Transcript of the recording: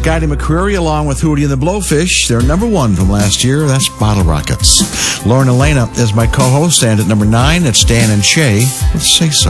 Scotty McCreery along with Hootie and the Blowfish. They're number 1 from last year. That's Bottle Rockets. Lauren Elena is my co-host, and at number 9, it's Dan and Shay with Say So.